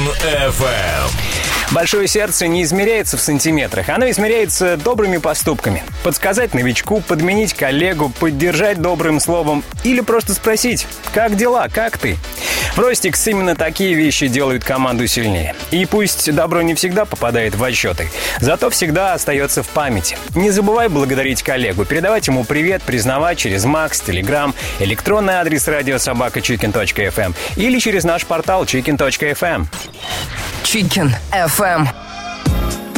FM. Большое сердце не измеряется в сантиметрах, оно измеряется добрыми поступками. Подсказать новичку, подменить коллегу, поддержать добрым словом или просто спросить: «Как дела? Как ты?» В Ростикс именно такие вещи делают команду сильнее. И пусть добро не всегда попадает в отчеты, зато всегда остается в памяти. Не забывай благодарить коллегу, передавать ему привет, признавать через Макс, Телеграм, электронный адрес radiosobaka.chicken.fm или через наш портал chicken.fm. Chicken FM.